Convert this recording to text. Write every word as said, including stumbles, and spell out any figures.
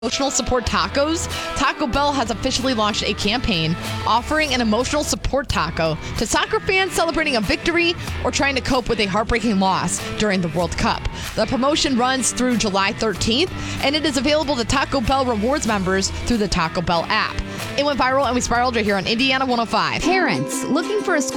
Emotional support tacos. Taco Bell has officially launched a campaign offering an emotional support taco to soccer fans celebrating a victory or trying to cope with a heartbreaking loss during the World Cup. The promotion runs through July thirteenth, and it is available to Taco Bell Rewards members through the Taco Bell app. It went viral and we spiraled right here on Indiana one oh five. Parents looking for a school